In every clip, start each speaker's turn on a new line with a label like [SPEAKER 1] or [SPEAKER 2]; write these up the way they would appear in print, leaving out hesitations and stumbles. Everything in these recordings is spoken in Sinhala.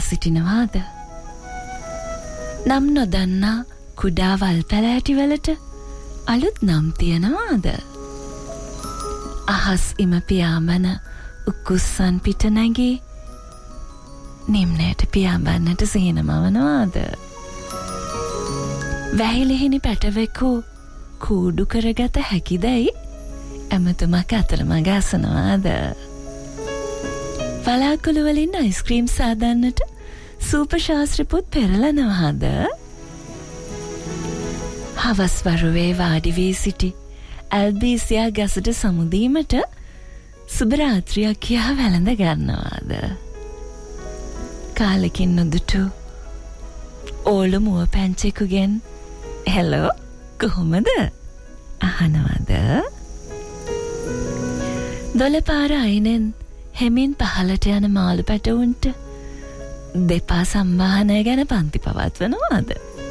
[SPEAKER 1] සිටිනවාද? නම් නොදන්නා කුඩා වල් පැලෑටිවලට අලුත් නම් තියනවාද? අහස් ඉම පියාඹන උකුස්සන් පිට නැගී නිම්නයට පියාඹන්නට සිහිනමවනවාද? වැහිලිහිනි පැටවෙකු කූඩු කරගත හැකිදැයි ඇමතුමක් අතරමඟ අසනවාද? වලාකුළු වලින් අයිස්ක්‍රීම් සාදන්නට සූප ශාස්ත්‍ර පොත් පෙරලනවාද? හවස් වරුවේ වාඩි වී සිටි ඇල්බීසියා ගසට සමුදීමට සුබරාත්‍රියක් කියා වැළඳ ගන්නවාද? කාලෙකින් නොදුටු ඕලු මුව පැංචෙකුගෙන් හෙලෝ කොහොමද අහනවද? දොළපාර අයිනෙන් හෙමින් පහලට යන මාළු පැටවුන්ට දෙපා සම්වාහනය ගැන පන්ති පවත්වනවාද?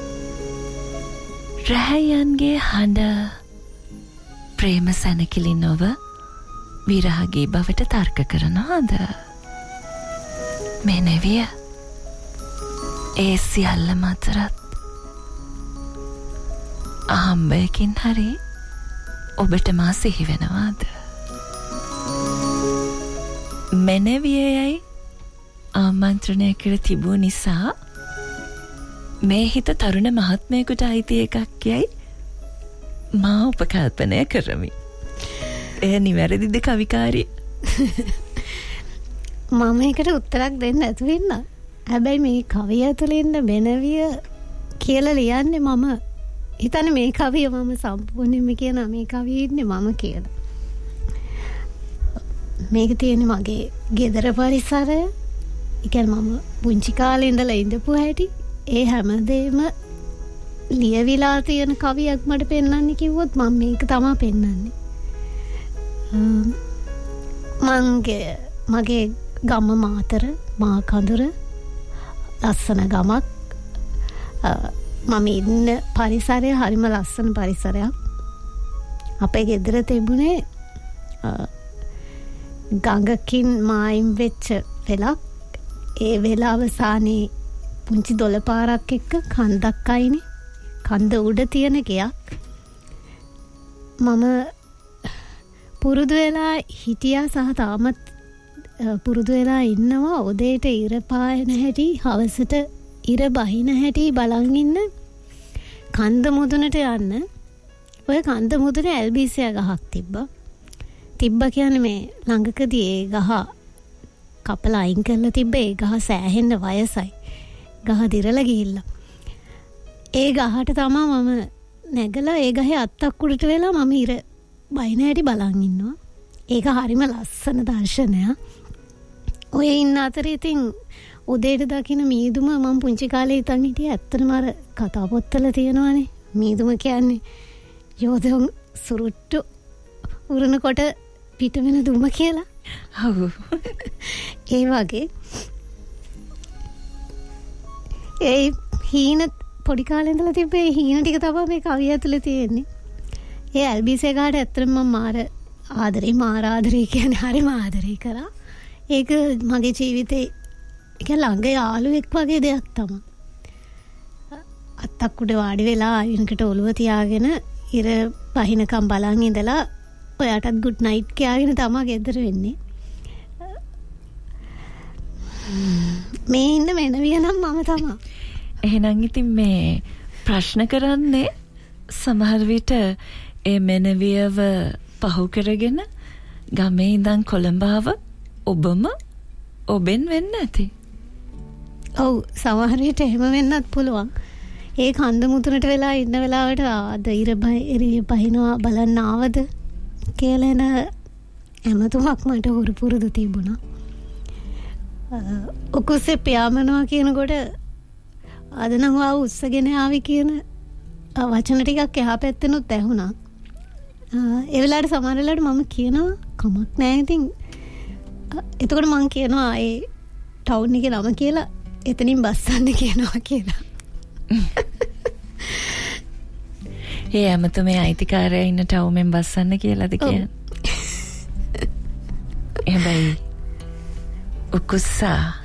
[SPEAKER 1] රැහැයන්ගේ හඬ ප්‍රේම සැනකිලි නොව විරහගේ බවට තර්ක කරනවාද? මෙනෙවිය ඒ සියල්ල මතරත් අහම්බයකින් හරි ඔබට මා සිහි වෙනවාද? මෙනෙවියයි ආමන්ත්‍රණය කර තිබූ නිසා මේ හිත තරුණ මහත්මයෙකුට අයිති එකක් යයි මා උපකල්පනය කරමි. එය නිවැරදිද කවිකාරිය?
[SPEAKER 2] මම එකට උත්තරයක් දෙන්න නැතුව ඉන්න. හැබැයි මේ කවිය ඇතුළේ ඉන්න මෙනෙවිය කියලා ලියන්නේ මම හිතන්නේ මේ කවිය මම සම්පූර්ණයෙන්ම කියන මේ කවියේ ඉන්නේ මම කියලා. මේක තියෙන්නේ මගේ ගෙදර පරිසරය. ඒ කියන්නේ මම පුංචි කාලේ ඉඳලා ඉඳපු හැටි ඒ හැමදේම ලියවිලා තියෙන කවියක් මට පෙන්වන්න කිව්වොත් මම මේක තමයි පෙන්වන්නේ. මගේ ගම මාතර මා කඳුර ලස්සන ගමක්. මම ඉන්න පරිසරය හරිම ලස්සන පරිසරයක්. අපේ ගෙදර තිබුණේ ගඟකින් මායිම් වෙච්ච වෙලක්. ඒ වෙල අවසානයේ පුංචි දොළපාරක් එක්ක කන්දක් අයිනේ. කන්ද උඩ තියෙන ගෙයක්. මම පුරුදු වෙලා හිටියා සහ තාමත් පුරුදු වෙලා ඉන්නවා උදේට ඉර පායන හැටි හවසට ඉර බහින හැටි බලන් ඉන්න කන්ද මුදුනට යන්න. ඔය කන්ද මුදුනේ ඇල්බීසියා ගහක් තිබ්බා කියන්නේ මේ ළඟකදී ඒ ගහ කපලා අයින් කරලා තිබ්බ. ඒ ගහ සෑහෙන්න වයසයි. ගහ දිරලා ගිහිල්ලා. ඒ ගහට තමයි මම නැගලා ඒ ගහේ අත්තක් උඩට වෙලා මම ඉර බයින හැටි බලන් ඉන්නවා. ඒක හරිම ලස්සන දර්ශනයක්. ඔය ඉන්න අතරේ ඉතින් උදේට දකින්න මීදුම මම පුංචි කාලේ ඉතින් හිටියේ ඇත්තටම අර කතා පොත්වල තියෙනවානේ. මීදුම කියන්නේ යෝධයන් සුරුට්ටු උරනකොට පිට වෙන දුම කියලා.
[SPEAKER 1] ඔව්.
[SPEAKER 2] ඒ වගේ ඒ හීන පොඩි කාලේ ඉඳලා තිබ්බේ හීන ටික තමයි මේ කවිය ඇතුලේ තියෙන්නේ. ඒ ඇල්බීසේ ගාට ඇත්තටම මම මාර ආදරේ කියන්නේ හරිම ආදරේ කරා. ඒක මගේ ජීවිතේ ඒක ළඟ යාළුවෙක් වගේ දෙයක් තමයි. අත්තක් උඩ වාඩි වෙලා ආයෙනකට ඔළුව තියාගෙන ඉර පහිනකම් බලන් ඉඳලා ඔයාටත් ගුඩ් නයිට් කියලාගෙන තමයි ගෙදර වෙන්නේ. මේ ඉන්න මෙනෙවිය නම් මම තමයි.
[SPEAKER 1] එහෙනම් ඉතින් මේ ප්‍රශ්න කරන්නේ සමහර විට ඒ මෙනෙවියව පහු කරගෙන ගමේ ඉඳන් කොළඹාව ඔබම ඔබෙන් වෙන්න ඇති.
[SPEAKER 2] ඔව් සමහර විට එහෙම වෙන්නත් පුළුවන්. ඒ කන්ද මුතුනට වෙලා ඉන්න වෙලාවට ආද ඉර බහිනවා බලන්න ආවද කියලා එන ඇමතුමක් මට හුරු පුරුදු තිබුණා. ඔකුස්සේ පියාඹනවා කියනකොට අද නම් ආව උස්සගෙන ආවි කියන වචන ටිකක් එහා පැත්තෙනුත් ඇහුණා. ඒ වෙලාවට සමහර වෙලාවට මම කියනවා කමක් නැහැ ඉතින්. එතකොට මම කියනවා ඒ ටවුන් එකේ නම කියලා එතනින් බස්සන්න කියනවා කියලා.
[SPEAKER 1] ඒ අමතුමේ අයිතිකාරයා ඉන්න ටවුමෙන් බස්සන්න කියලාද කියන්නේ? හැබැයි උකුස්සා